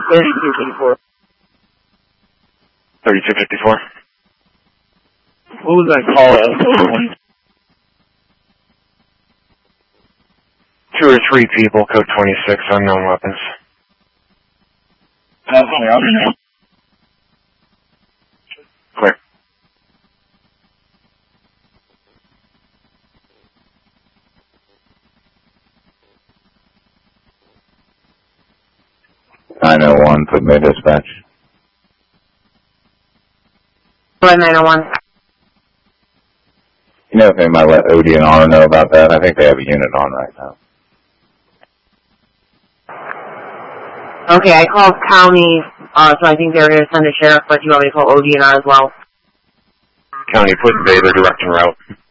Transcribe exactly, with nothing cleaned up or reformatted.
thirty-two fifty-four. thirty-two fifty-four. What was that call at? Two or three people, code twenty-six, unknown weapons. Uh, sorry, I'll be now. Clear. nine oh one, put me dispatch. nine oh one. You know if they might let O D N R know about that? I think they have a unit on right now. Okay, I called county, uh, so I think they're going to send a sheriff, but you want me to call O D N R as well? County, put Vader direct en route.